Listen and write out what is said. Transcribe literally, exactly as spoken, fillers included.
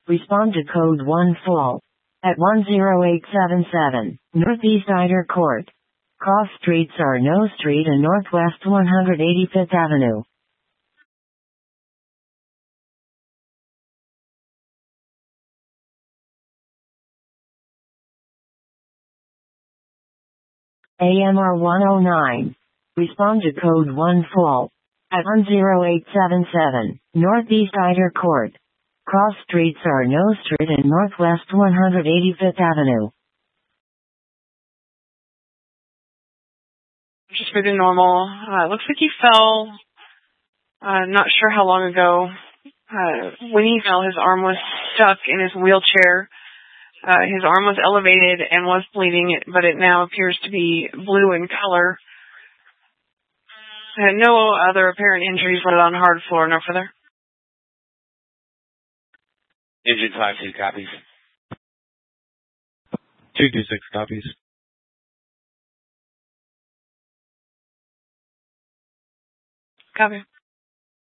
Respond to code one full. At one zero eight seven seven, Northeast Ider Court. Cross streets are No Street and Northwest one hundred eighty-fifth Avenue. A M R one oh nine. Respond to code one full. At one zero eight seven seven, Northeast Ider Court. Cross streets are No Street and Northwest one hundred eighty-fifth Avenue. Just pretty normal. Uh, looks like he fell. Uh, not sure how long ago. Uh, when he fell, his arm was stuck in his wheelchair. Uh, his arm was elevated and was bleeding, but it now appears to be blue in color. Uh, no other apparent injuries, but on hard floor, no further. Engine five two copies. two two six copies. Copy.